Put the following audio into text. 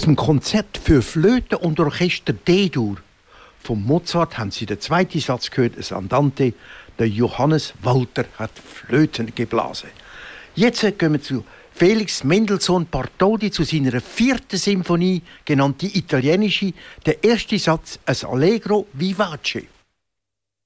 Aus dem Konzert für Flöte und Orchester D-Dur von Mozart haben Sie den zweiten Satz gehört, das Andante. Der Johannes Walter hat Flöten geblasen. Jetzt gehen wir zu Felix Mendelssohn Bartholdy zu seiner 4. Symphonie, genannt die italienische. Der erste Satz, ein Allegro vivace.